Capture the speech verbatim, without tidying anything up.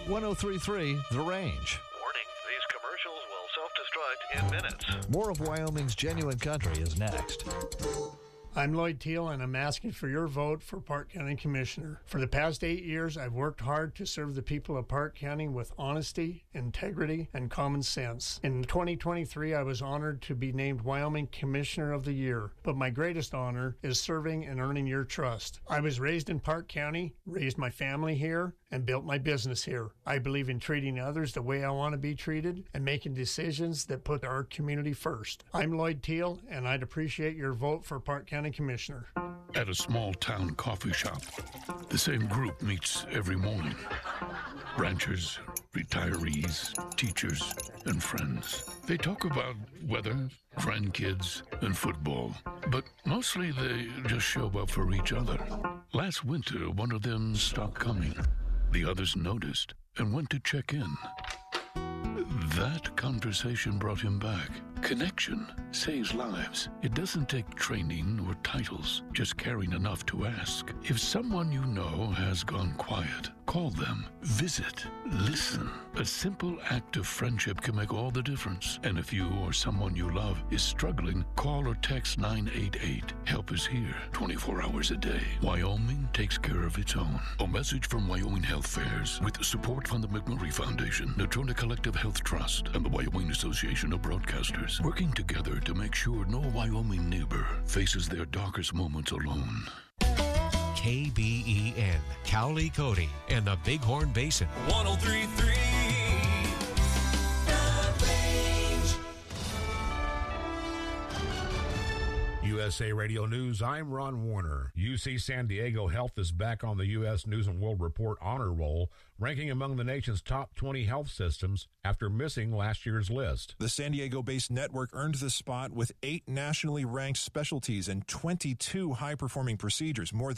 one oh three point three The Range. Warning, these commercials will self-destruct in minutes. More of Wyoming's genuine country is next. I'm Lloyd Teal, and I'm asking for your vote for Park County Commissioner. For the past eight years, I've worked hard to serve the people of Park County with honesty, integrity, and common sense. In twenty twenty-three, I was honored to be named Wyoming Commissioner of the Year, but my greatest honor is serving and earning your trust. I was raised in Park County, raised my family here, and built my business here. I believe in treating others the way I want to be treated and making decisions that put our community first. I'm Lloyd Teal, and I'd appreciate your vote for Park County Commissioner. At a small town coffee shop, the same group meets every morning. Ranchers, retirees, teachers, and friends. They talk about weather, grandkids, and football. But mostly they just show up for each other. Last winter, one of them stopped coming. The others noticed and went to check in. That conversation brought him back. Connection saves lives. It doesn't take training or titles, just caring enough to ask. If someone you know has gone quiet, call them, visit, listen. A simple act of friendship can make all the difference. And if you or someone you love is struggling, call or text nine eight eight. Help is here twenty-four hours a day. Wyoming takes care of its own. A message from Wyoming Health Fairs with support from the McMurray Foundation, Natrona Collective Health Trust, and the Wyoming Association of Broadcasters, working together to make sure no Wyoming neighbor faces their darkest moments alone. K B E N, Cowley Cody, and the Bighorn Basin. one oh three point three U S A Radio News, I'm Ron Warner. U C San Diego Health is back on the U S News and World Report honor roll, ranking among the nation's top twenty health systems after missing last year's list. The San Diego-based network earned the spot with eight nationally ranked specialties and twenty-two high-performing procedures, more